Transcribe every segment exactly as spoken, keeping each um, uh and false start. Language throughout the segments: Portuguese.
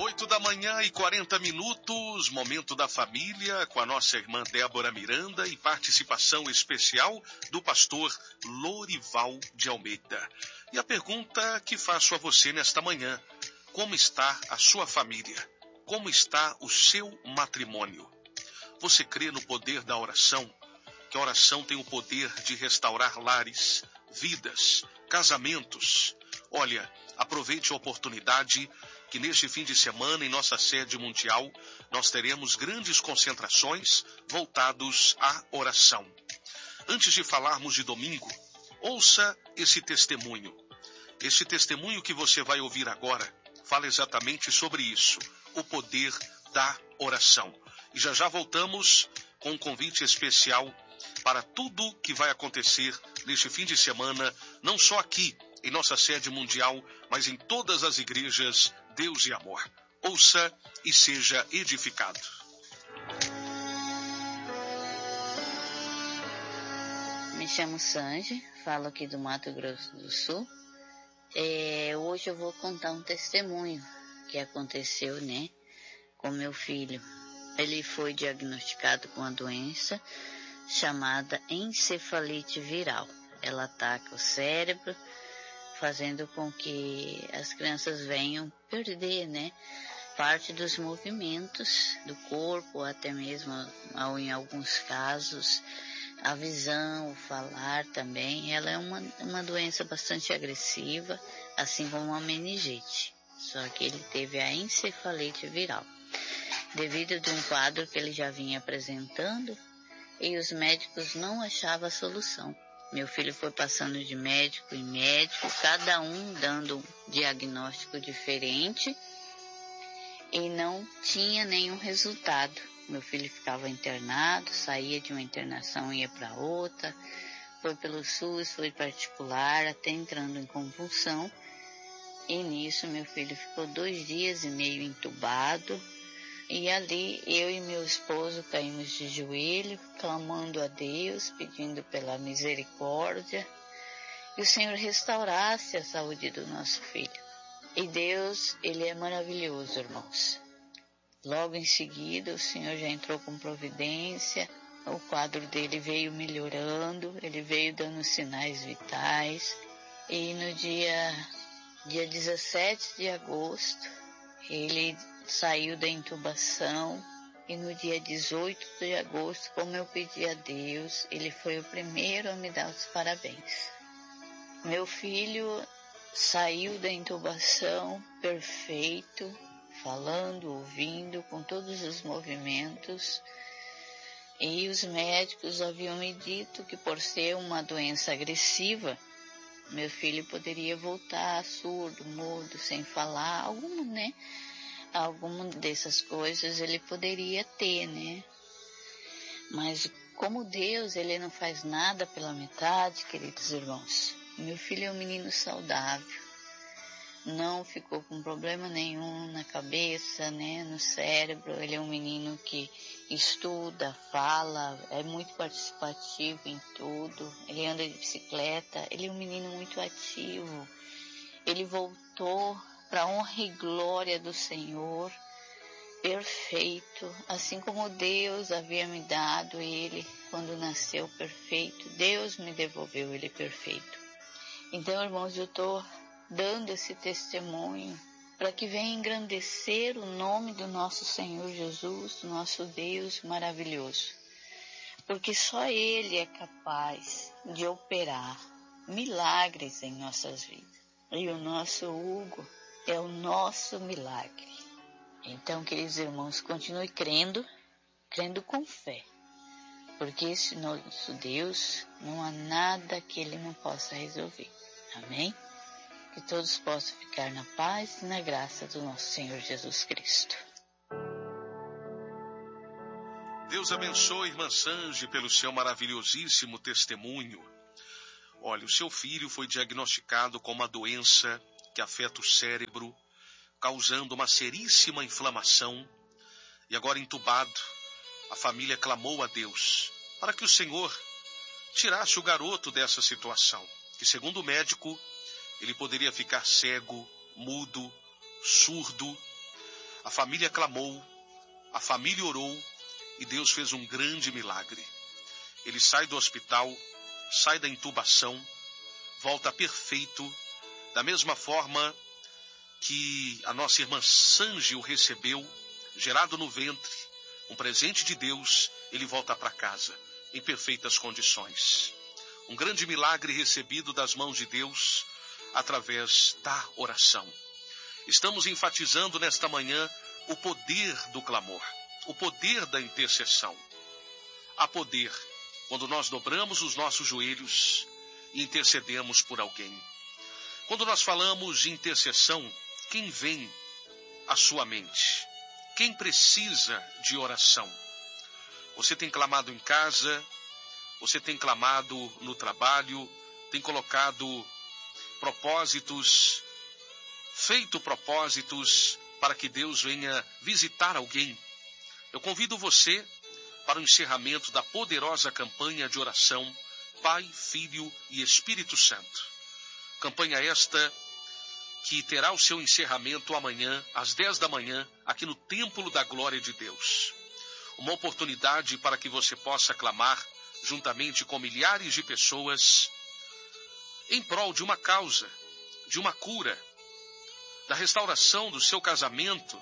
Oito da manhã e quarenta minutos, momento da família, com a nossa irmã Débora Miranda e participação especial do pastor Lorival de Almeida. E a pergunta que faço a você nesta manhã: como está a sua família? Como está o seu matrimônio? Você crê no poder da oração? Que a oração tem o poder de restaurar lares, vidas, casamentos? Olha, aproveite a oportunidade que neste fim de semana, em nossa sede mundial, nós teremos grandes concentrações voltados à oração. Antes de falarmos de domingo, ouça esse testemunho. Esse testemunho que você vai ouvir agora fala exatamente sobre isso, o poder da oração. E já já voltamos com um convite especial para tudo que vai acontecer neste fim de semana, não só aqui, em nossa sede mundial, mas em todas as igrejas Deus e Amor. Ouça e seja edificado. Me chamo Sanji, falo aqui do Mato Grosso do Sul. É, hoje eu vou contar um testemunho que aconteceu, né, com meu filho. Ele foi diagnosticado com uma doença chamada encefalite viral. Ela ataca o cérebro, fazendo com que as crianças venham perder, né, parte dos movimentos do corpo, até mesmo, em alguns casos, a visão, o falar também. Ela é uma, uma doença bastante agressiva, assim como a meningite. Só que ele teve a encefalite viral, devido a um quadro que ele já vinha apresentando, e os médicos não achavam a solução. Meu filho foi passando de médico em médico, cada um dando um diagnóstico diferente, e não tinha nenhum resultado. Meu filho ficava internado, saía de uma internação e ia para outra, foi pelo SUS, foi particular, até entrando em convulsão. E nisso meu filho ficou dois dias e meio entubado. E ali eu e meu esposo caímos de joelho, clamando a Deus, pedindo pela misericórdia, que o Senhor restaurasse a saúde do nosso filho. E Deus, Ele é maravilhoso, irmãos. Logo em seguida, o Senhor já entrou com providência, o quadro dele veio melhorando, ele veio dando sinais vitais. E no dia, dia dezessete de agosto, ele saiu da intubação, e no dia dezoito de agosto, como eu pedi a Deus, ele foi o primeiro a me dar os parabéns. Meu filho saiu da intubação perfeito, falando, ouvindo, com todos os movimentos, e os médicos haviam me dito que, por ser uma doença agressiva, meu filho poderia voltar surdo, mudo, sem falar, alguma, né? Alguma dessas coisas ele poderia ter, né? Mas como Deus, Ele não faz nada pela metade, queridos irmãos. Meu filho é um menino saudável, não ficou com problema nenhum na cabeça, né, no cérebro. Ele é um menino que estuda, fala, é muito participativo em tudo. Ele anda de bicicleta, ele é um menino muito ativo. Ele voltou para a honra e glória do Senhor, perfeito, assim como Deus havia me dado ele quando nasceu perfeito. Deus me devolveu ele perfeito. Então, irmãos, eu estou dando esse testemunho para que venha engrandecer o nome do nosso Senhor Jesus, nosso Deus maravilhoso, porque só Ele é capaz de operar milagres em nossas vidas. E o nosso Hugo é o nosso milagre. Então, queridos irmãos, continue crendo, crendo com fé, porque esse nosso Deus, não há nada que Ele não possa resolver. Amém? Que todos possam ficar na paz e na graça do nosso Senhor Jesus Cristo. Deus abençoe, irmã Sanji, pelo seu maravilhosíssimo testemunho. Olha, o seu filho foi diagnosticado com uma doença que afeta o cérebro, causando uma seríssima inflamação, e agora entubado, a família clamou a Deus para que o Senhor tirasse o garoto dessa situação, que segundo o médico, ele poderia ficar cego, mudo, surdo. A família clamou, a família orou e Deus fez um grande milagre. Ele sai do hospital, sai da intubação, volta perfeito, da mesma forma que a nossa irmã Sanji o recebeu, gerado no ventre, um presente de Deus, ele volta para casa, em perfeitas condições. Um grande milagre recebido das mãos de Deus, através da oração. Estamos enfatizando nesta manhã o poder do clamor, o poder da intercessão. Há poder quando nós dobramos os nossos joelhos e intercedemos por alguém. Quando nós falamos de intercessão, quem vem à sua mente? Quem precisa de oração? Você tem clamado em casa, você tem clamado no trabalho, tem colocado propósitos, feito propósitos para que Deus venha visitar alguém. Eu convido você para o encerramento da poderosa campanha de oração Pai, Filho e Espírito Santo. Campanha esta que terá o seu encerramento amanhã, às dez da manhã, aqui no Templo da Glória de Deus. Uma oportunidade para que você possa clamar, juntamente com milhares de pessoas, em prol de uma causa, de uma cura, da restauração do seu casamento.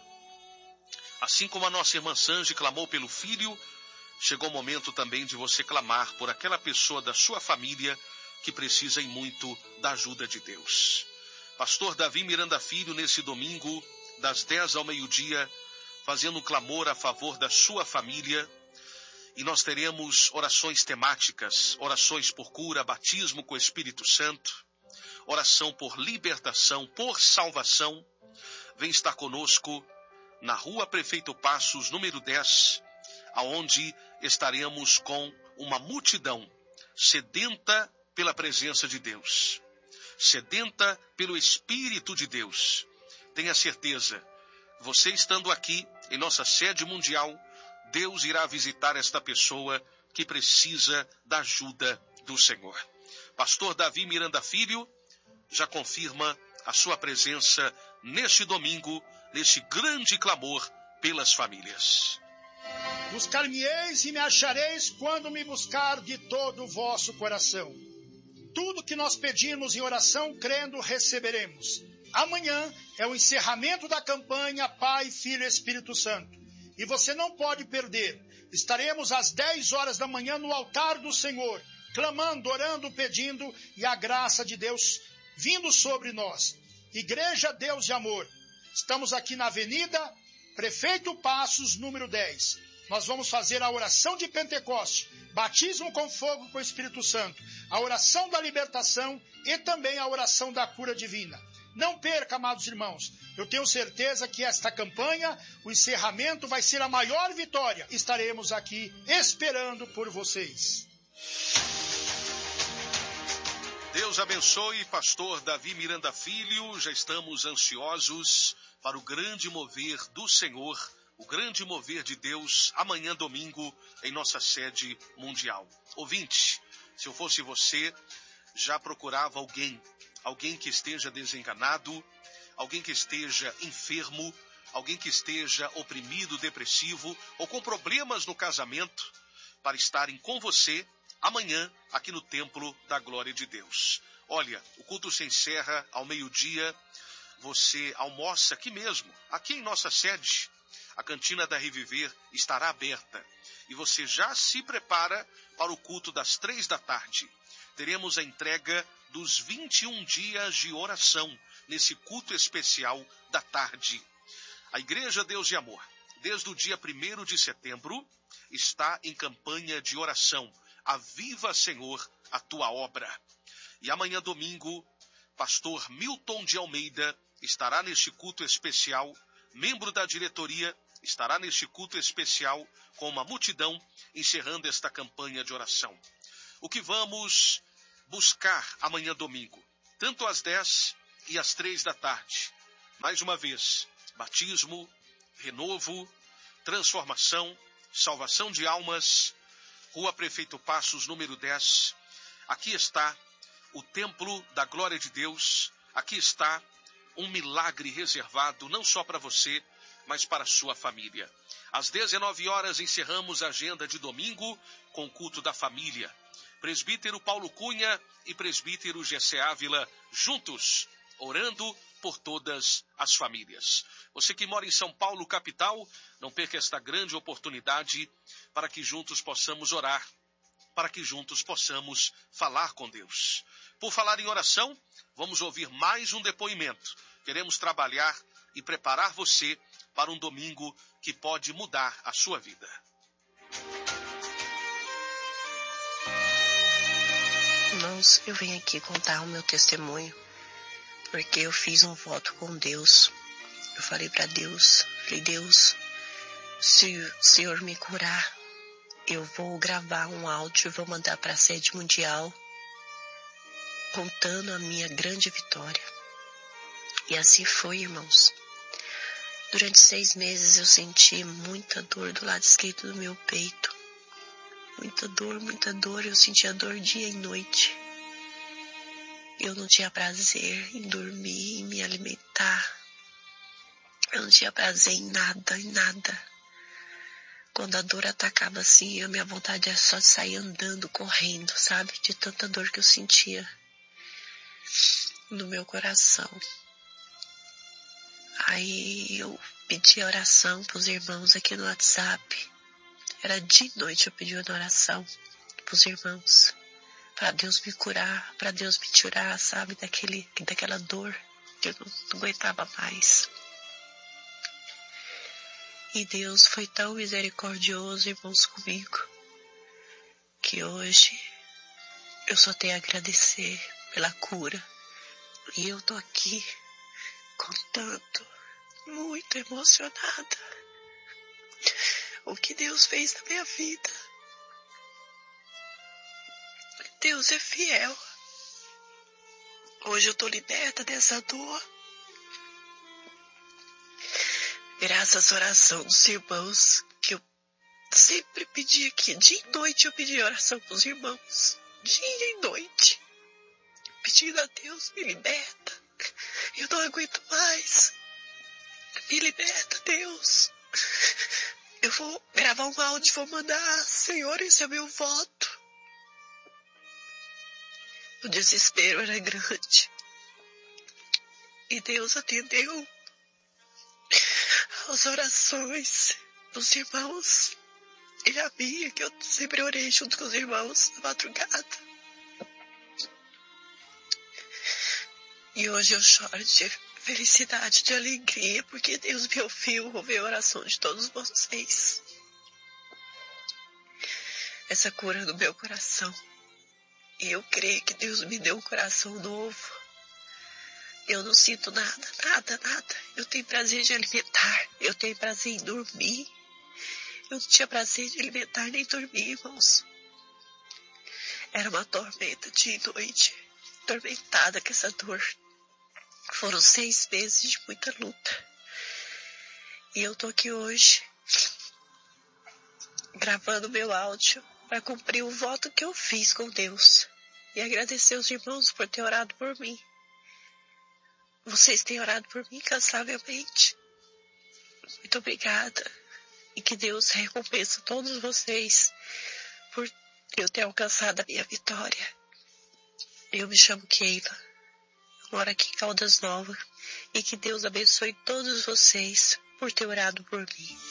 Assim como a nossa irmã Sanji clamou pelo filho, chegou o momento também de você clamar por aquela pessoa da sua família que precisa e muito da ajuda de Deus. Pastor Davi Miranda Filho, nesse domingo, das dez ao meio-dia, fazendo um clamor a favor da sua família. E nós teremos orações temáticas, orações por cura, batismo com o Espírito Santo, oração por libertação, por salvação. Vem estar conosco na Rua Prefeito Passos, número dez, aonde estaremos com uma multidão sedenta pela presença de Deus, sedenta pelo Espírito de Deus. Tenha certeza, você estando aqui em nossa sede mundial, Deus irá visitar esta pessoa que precisa da ajuda do Senhor. Pastor Davi Miranda Filho já confirma a sua presença neste domingo, neste grande clamor pelas famílias. Buscar-me-eis e me achareis quando me buscar de todo o vosso coração. Tudo que nós pedirmos em oração, crendo, receberemos. Amanhã é o encerramento da campanha Pai, Filho e Espírito Santo. E você não pode perder. Estaremos às dez horas da manhã no altar do Senhor, clamando, orando, pedindo, e a graça de Deus vindo sobre nós. Igreja Deus de Amor. Estamos aqui na Avenida Prefeito Passos, número dez. Nós vamos fazer a oração de Pentecoste, batismo com fogo com o Espírito Santo, a oração da libertação e também a oração da cura divina. Não perca, amados irmãos. Eu tenho certeza que esta campanha, o encerramento, vai ser a maior vitória. Estaremos aqui esperando por vocês. Deus abençoe, pastor Davi Miranda Filho. Já estamos ansiosos para o grande mover do Senhor, o grande mover de Deus, amanhã domingo, em nossa sede mundial. Ouvinte, se eu fosse você, já procurava alguém, alguém que esteja desenganado, alguém que esteja enfermo, alguém que esteja oprimido, depressivo ou com problemas no casamento, para estarem com você amanhã aqui no Templo da Glória de Deus. Olha, o culto se encerra ao meio-dia, você almoça aqui mesmo, aqui em nossa sede. A cantina da Reviver estará aberta e você já se prepara para o culto das três da tarde. Teremos a entrega dos vinte e um dias de oração nesse culto especial da tarde. A Igreja Deus de Amor, desde o dia primeiro de setembro, está em campanha de oração. Aviva, Senhor, a tua obra. E amanhã domingo, pastor Milton de Almeida estará neste culto especial, membro da diretoria, estará neste culto especial com uma multidão, encerrando esta campanha de oração. O que vamos buscar amanhã domingo, tanto às dez e às três da tarde. Mais uma vez, batismo, renovo, transformação, salvação de almas, Rua Prefeito Passos, número dez. Aqui está o Templo da Glória de Deus, aqui está um milagre reservado não só para você, mas para a sua família. Às dezenove horas encerramos a agenda de domingo com o culto da família. Presbítero Paulo Cunha e presbítero Gessé Ávila juntos, orando por todas as famílias. Você que mora em São Paulo, capital, não perca esta grande oportunidade para que juntos possamos orar, para que juntos possamos falar com Deus. Por falar em oração, vamos ouvir mais um depoimento. Queremos trabalhar e preparar você para um domingo que pode mudar a sua vida. Irmãos, eu venho aqui contar o meu testemunho, porque eu fiz um voto com Deus. Eu falei para Deus, falei, Deus, se o Senhor me curar, eu vou gravar um áudio e vou mandar para a sede mundial, contando a minha grande vitória. E assim foi, irmãos. Durante seis meses eu senti muita dor do lado esquerdo do meu peito. Muita dor, muita dor. Eu sentia dor dia e noite. Eu não tinha prazer em dormir, em me alimentar. Eu não tinha prazer em nada, em nada. Quando a dor atacava assim, a minha vontade era só de sair andando, correndo, sabe? De tanta dor que eu sentia no meu coração. Aí eu pedi oração para os irmãos aqui no WhatsApp. Era de noite eu pedi uma oração para os irmãos. Para Deus me curar, para Deus me tirar, sabe? Daquele, daquela dor que eu não, não aguentava mais. E Deus foi tão misericordioso, irmãos, comigo, que hoje eu só tenho a agradecer pela cura. E eu tô aqui contando, muito emocionada, o que Deus fez na minha vida. Deus é fiel. Hoje eu tô liberta dessa dor. Graças à oração dos irmãos, que eu sempre pedi aqui, dia e noite eu pedi oração para os irmãos, dia e noite, pedindo a Deus, me liberta, eu não aguento mais, me liberta, Deus. Eu vou gravar um áudio e vou mandar, Senhor, esse é meu voto. O desespero era grande, e Deus atendeu as orações dos irmãos e a minha, que eu sempre orei junto com os irmãos na madrugada. E hoje eu choro de felicidade, de alegria, porque Deus me ouviu, ouviu a oração de todos vocês. Essa cura no meu coração. E eu creio que Deus me deu um coração novo. Eu não sinto nada, nada, nada. Eu tenho prazer de alimentar. Eu tenho prazer em dormir. Eu não tinha prazer de alimentar nem dormir, irmãos. Era uma tormenta dia e noite. Atormentada com essa dor. Foram seis meses de muita luta. E eu tô aqui hoje, gravando meu áudio, para cumprir o voto que eu fiz com Deus. E agradecer aos irmãos por ter orado por mim. Vocês têm orado por mim incansavelmente. Muito obrigada. E que Deus recompense todos vocês por eu ter alcançado a minha vitória. Eu me chamo Keila. Eu moro aqui em Caldas Novas. E que Deus abençoe todos vocês por ter orado por mim.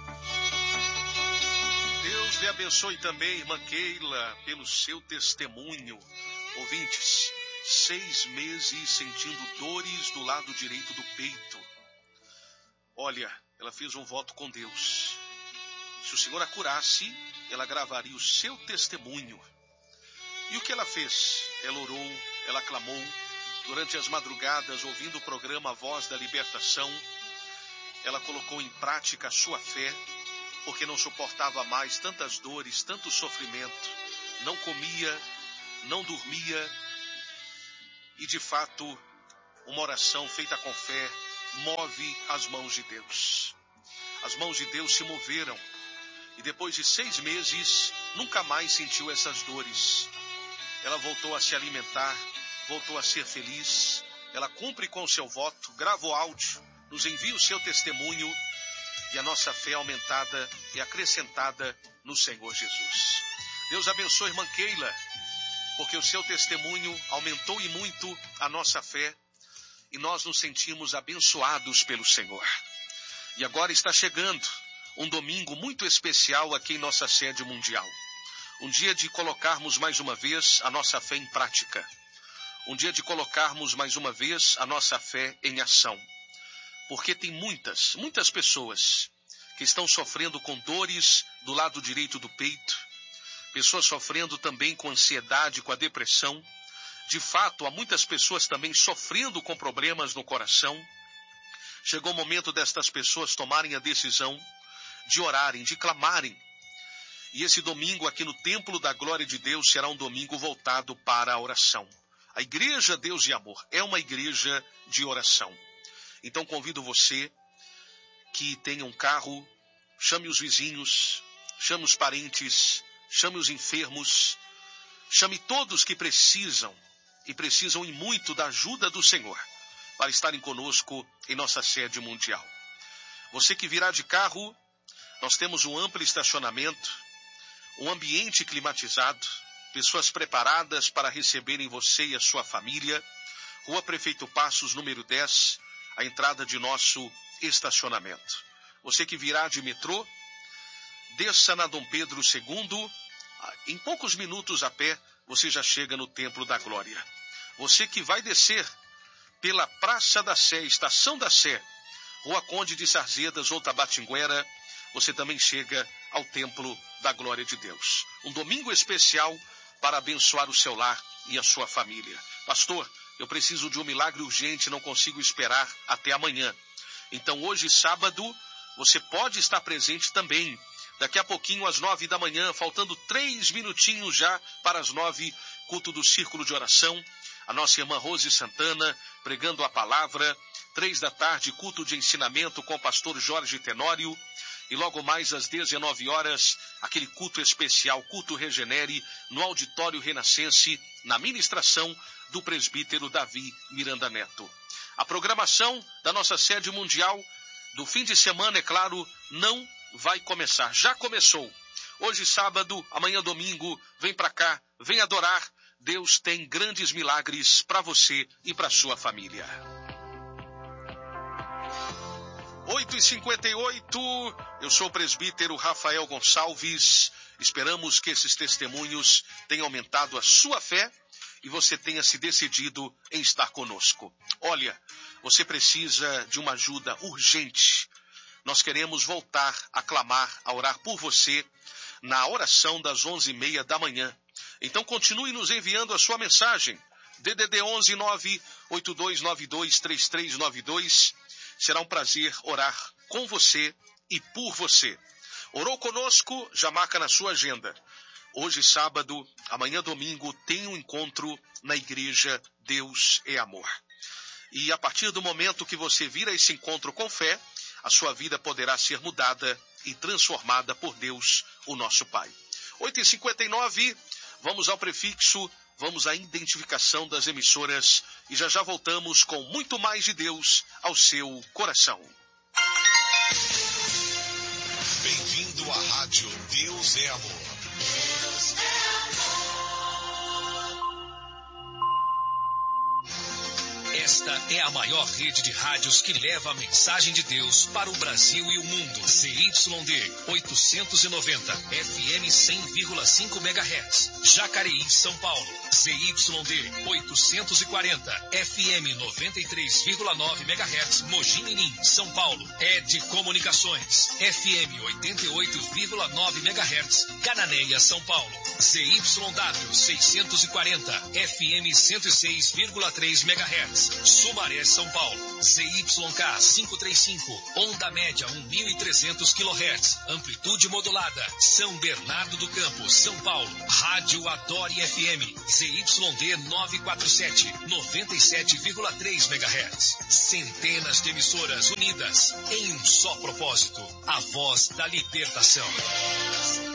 Deus lhe abençoe também, irmã Keila, pelo seu testemunho. Ouvintes, seis meses sentindo dores do lado direito do peito. Olha, ela fez um voto com Deus. Se o Senhor a curasse, ela gravaria o seu testemunho. E o que ela fez? Ela orou, ela clamou, durante as madrugadas, ouvindo o programa Voz da Libertação. Ela colocou em prática a sua fé, porque não suportava mais tantas dores, tanto sofrimento. Não comia, não dormia. E, de fato, uma oração feita com fé move as mãos de Deus. As mãos de Deus se moveram. E depois de seis meses, nunca mais sentiu essas dores. Ela voltou a se alimentar, voltou a ser feliz. Ela cumpre com o seu voto, grava o áudio, nos envia o seu testemunho. e a nossa fé aumentada e acrescentada no Senhor Jesus. Deus abençoe a irmã Keila, porque o seu testemunho aumentou e muito a nossa fé e nós nos sentimos abençoados pelo Senhor. E agora está chegando um domingo muito especial aqui em nossa sede mundial. Um dia de colocarmos mais uma vez a nossa fé em prática. Um dia de colocarmos mais uma vez a nossa fé em ação. Porque tem muitas, muitas pessoas que estão sofrendo com dores do lado direito do peito. Pessoas sofrendo também com ansiedade, com a depressão. De fato, há muitas pessoas também sofrendo com problemas no coração. Chegou o momento destas pessoas tomarem a decisão de orarem, de clamarem. E esse domingo aqui no Templo da Glória de Deus será um domingo voltado para a oração. A Igreja Deus e Amor é uma igreja de oração. Então convido você que tenha um carro, chame os vizinhos, chame os parentes, chame os enfermos, chame todos que precisam e precisam e muito da ajuda do Senhor para estarem conosco em nossa sede mundial. Você que virá de carro, nós temos um amplo estacionamento, um ambiente climatizado, pessoas preparadas para receberem você e a sua família. Rua Prefeito Passos, número dez, a entrada de nosso estacionamento. Você que virá de metrô, desça na Dom Pedro segundo, em poucos minutos a pé, você já chega no Templo da Glória. Você que vai descer pela Praça da Sé, Estação da Sé, Rua Conde de Sarzedas ou Tabatinguera, você também chega ao Templo da Glória de Deus. Um domingo especial para abençoar o seu lar e a sua família. Pastor, eu preciso de um milagre urgente, não consigo esperar até amanhã. Então hoje, sábado, você pode estar presente também. Daqui a pouquinho, às nove da manhã, faltando três minutinhos já para as nove, culto do Círculo de Oração. A nossa irmã Rose Santana pregando a palavra. Três da tarde, culto de ensinamento com o pastor Jorge Tenório. E logo mais às dezenove horas, aquele culto especial, culto Regenere, no Auditório Renascense, na ministração do presbítero Davi Miranda Neto. A programação da nossa sede mundial do fim de semana, é claro, não vai começar. Já começou. Hoje, sábado, amanhã, domingo, vem para cá, vem adorar. Deus tem grandes milagres para você e para sua família. oito e cinquenta e oito, eu sou o presbítero Rafael Gonçalves. Esperamos que esses testemunhos tenham aumentado a sua fé e você tenha se decidido em estar conosco. Olha, você precisa de uma ajuda urgente. Nós queremos voltar a clamar, a orar por você na oração das onze e meia da manhã. Então continue nos enviando a sua mensagem. D D D onze nove oito dois nove dois três três nove dois. Será um prazer orar com você e por você. Orou conosco? Já marca na sua agenda. Hoje, sábado, amanhã, domingo, tem um encontro na Igreja Deus é Amor. E a partir do momento que você vir a esse encontro com fé, a sua vida poderá ser mudada e transformada por Deus, o nosso Pai. oito e cinquenta e nove, vamos ao prefixo, vamos à identificação das emissoras e já já voltamos com muito mais de Deus ao seu coração. Bem-vindo à Rádio Deus é Amor. Deus é Esta é a maior rede de rádios que leva a mensagem de Deus para o Brasil e o mundo. Z Y D oitocentos e noventa, F M cem vírgula cinco megahertz. Jacareí, São Paulo. Z Y D oitocentos e quarenta, F M noventa e três vírgula nove megahertz. Mogi Mirim, São Paulo. Ed Comunicações. F M oitenta e oito vírgula nove megahertz. Cananéia, São Paulo. Z Y W seiscentos e quarenta, F M cento e seis vírgula três megahertz. Sumaré, São Paulo. Z Y K quinhentos e trinta e cinco, onda média mil e trezentos quilohertz, amplitude modulada. São Bernardo do Campo, São Paulo. Rádio Adore F M, Z Y D novecentos e quarenta e sete, noventa e sete vírgula três megahertz. Centenas de emissoras unidas em um só propósito, a voz da libertação.